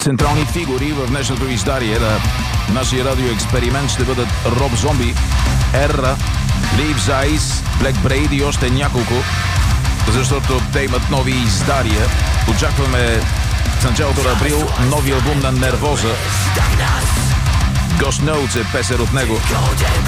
Централни фигури в днешното издание на нашия радиоексперимент ще бъдат Роб Зомби, Ерра, Leaves Eyes, Black Braid и още няколко, защото те имат нови издария. Очакваме в началото на април нови албум на Нервоза. Ghost Notes е песен от него.